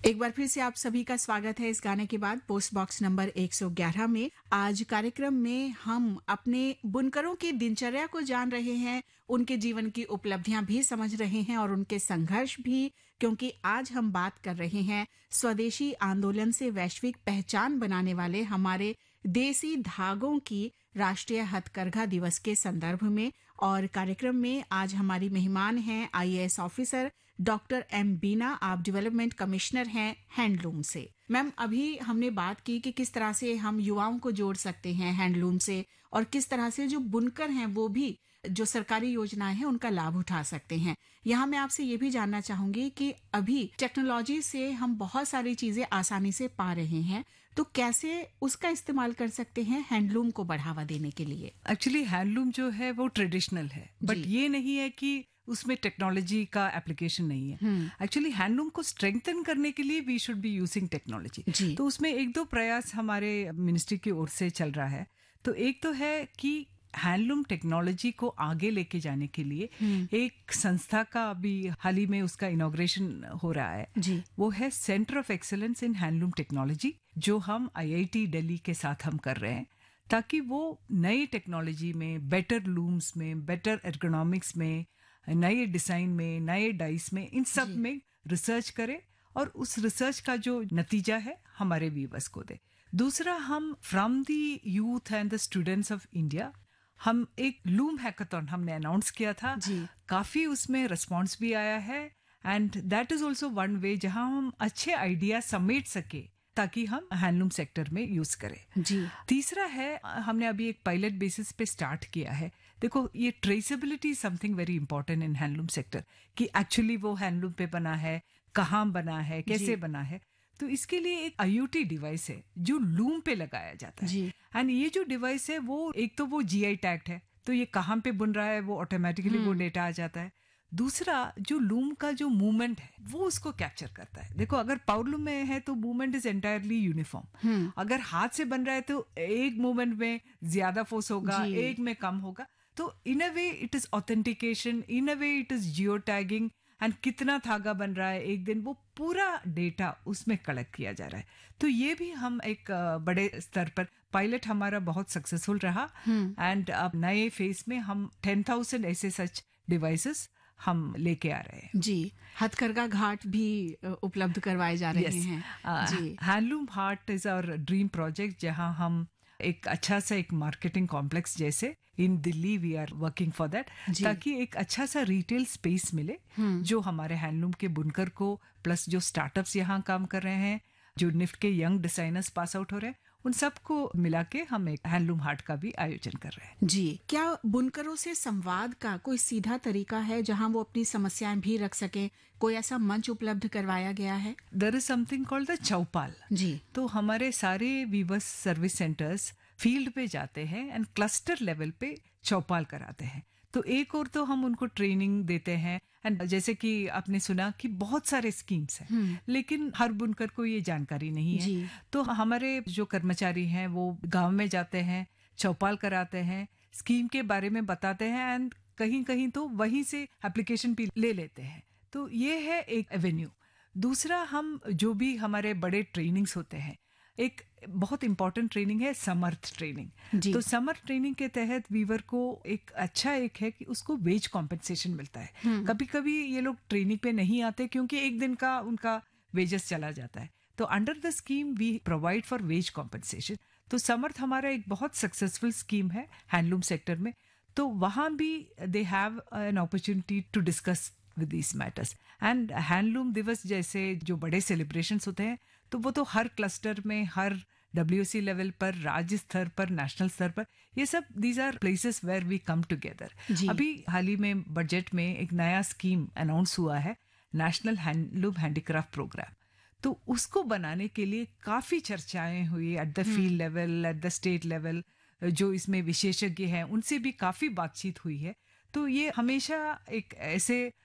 एक बार फिर से आप सभी का स्वागत है इस गाने के बाद पोस्ट बॉक्स नंबर 111 में। आज कार्यक्रम में हम अपने बुनकरों की दिनचर्या को जान रहे हैं, उनके जीवन की उपलब्धियां भी समझ रहे हैं और उनके संघर्ष भी, क्योंकि आज हम बात कर रहे हैं स्वदेशी आंदोलन से वैश्विक पहचान बनाने वाले हमारे देसी धागों की राष्ट्रीय हथकरघा दिवस के संदर्भ में। और कार्यक्रम में आज हमारी मेहमान हैं आईएएस ऑफिसर डॉक्टर एम बीना। आप डेवलपमेंट कमिश्नर हैं हैंडलूम से। मैम, अभी हमने बात की कि किस तरह से हम युवाओं को जोड़ सकते हैं हैंडलूम से, और किस तरह से जो बुनकर हैं वो भी जो सरकारी योजनाएं हैं उनका लाभ उठा सकते हैं। यहाँ मैं आपसे ये भी जानना चाहूंगी कि अभी टेक्नोलॉजी से हम बहुत सारी चीजें आसानी से पा रहे हैं, तो कैसे उसका इस्तेमाल कर सकते हैं हैंडलूम को बढ़ावा देने के लिए? एक्चुअली हैंडलूम जो है वो ट्रेडिशनल है, बट ये नहीं है कि उसमें टेक्नोलॉजी का एप्लीकेशन नहीं है। एक्चुअली हैंडलूम को स्ट्रेंथन करने के लिए we should be using technology. तो उसमें एक दो प्रयास हमारे मिनिस्ट्री की ओर से चल रहा है। तो एक तो है कि हैंडलूम टेक्नोलॉजी को आगे लेके जाने के लिए एक संस्था का अभी हाल ही में उसका इनॉग्रेशन हो रहा है जी। वो है centre of excellence in handloom technology, जो हम आईआईटी दिल्ली के साथ हम कर रहे हैं, ताकि वो नई टेक्नोलॉजी में, बेटर लूम्स में, बेटर एर्गोनॉमिक्स में, नए डिजाइन में, नए डाइस में, इन सब में रिसर्च करे और उस रिसर्च का जो नतीजा है हमारे व्यूअर्स को दे। दूसरा, हम from the youth and the students of India हम एक लूम हैकाथॉन हमने अनाउंस किया था जी। काफी उसमें रिस्पॉन्स भी आया है, and that is also one way जहां हम अच्छे आइडिया समेट सके ताकि हम हैंडलूम सेक्टर में यूज करें जी। तीसरा है, हमने अभी एक पायलट बेसिस पे स्टार्ट किया है। देखो, ये traceability something very important in handloom sector, कि एक्चुअली वो हैंडलूम पे बना है, कहाँ बना है, कैसे बना है। तो इसके लिए एक IoT डिवाइस है जो लूम पे लगाया जाता है। एंड ये जो डिवाइस है वो एक तो वो GI टैग्ड है, तो ये कहाँ पे बुन रहा है वो ऑटोमेटिकली वो डेटा आ जाता है। दूसरा, जो लूम का जो मूवमेंट है वो उसको कैप्चर करता है। देखो, अगर पावर लूम में है तो मूवमेंट इज एंटायरली यूनिफॉर्म। अगर हाथ से बन रहा है तो एक मूवमेंट में ज्यादा फोर्स होगा, एक में कम होगा। तो इन अ way it is authentication, in a way it is geo tagging, and कितना धागा बन रहा है एक दिन, वो पूरा डेटा उसमें कलेक्ट किया जा रहा है। तो ये भी हम एक बड़े स्तर पर पायलट हमारा बहुत सक्सेसफुल रहा, एंड अब नए फेज में हम 10,000 ऐसे सच डिवाइसेस हम लेके आ रहे हैं। जी। हथकरघा घाट भी उपलब्ध करवाए जा रहे हैं। जी। Handloom heart is our dream project, जहां हम एक अच्छा सा एक मार्केटिंग कॉम्प्लेक्स जैसे इन Delhi we are working for that, ताकि एक अच्छा सा रिटेल स्पेस मिले जो हमारे हैंडलूम के बुनकर को, प्लस जो स्टार्टअप्स यहाँ काम कर रहे हैं, जो निफ्ट के यंग डिजाइनर्स पास आउट हो रहे हैं, उन सबको मिला के हम एक हैंडलूम हार्ट का भी आयोजन कर रहे हैं। जी। क्या बुनकरों से संवाद का कोई सीधा तरीका है जहां वो अपनी समस्याएं भी रख सकें? कोई ऐसा मंच उपलब्ध करवाया गया है? There is something called the चौपाल। जी। तो हमारे सारे वीवर्स सर्विस सेंटर्स फील्ड पे जाते हैं एंड क्लस्टर लेवल पे चौपाल कराते हैं। तो एक और तो हम उनको ट्रेनिंग देते हैं, एंड जैसे कि आपने सुना कि बहुत सारे स्कीम्स हैं, लेकिन हर बुनकर को ये जानकारी नहीं है। तो हमारे जो कर्मचारी हैं वो गांव में जाते हैं, चौपाल कराते हैं, स्कीम के बारे में बताते हैं, एंड कहीं कहीं तो वहीं से एप्लीकेशन भी ले लेते हैं। तो ये है एक एवेन्यू। दूसरा, हम जो भी हमारे बड़े ट्रेनिंग्स होते हैं, एक बहुत इंपॉर्टेंट ट्रेनिंग है समर्थ ट्रेनिंग। तो समर्थ ट्रेनिंग के तहत वीवर को एक अच्छा एक है कि उसको वेज कॉम्पेंसेशन मिलता है। कभी कभी ये लोग ट्रेनिंग पे नहीं आते क्योंकि एक दिन का उनका वेजेस चला जाता है। तो under the scheme we provide for veg compensation. तो समर्थ हमारा एक बहुत सक्सेसफुल स्कीम है हैंडलूम सेक्टर में। तो वहां भी they have an opportunity to discuss with these matters. And handloom दिवस जैसे जो बड़े सेलिब्रेशंस होते हैं, तो वो तो हर क्लस्टर में, हर WC लेवल पर, राज्य स्तर पर, नेशनल स्तर पर, ये सब these are places where we come together. अभी हाल ही में बजट में एक नया स्कीम अनाउंस हुआ है, नेशनल हैंडलूम हैंडीक्राफ्ट प्रोग्राम। तो उसको बनाने के लिए काफी चर्चाएं हुई at the field level, at the state level. जो इसमें विशेषज्ञ हैं उनसे भी काफी बातचीत हुई है। तो ये हमेशा एक ऐसे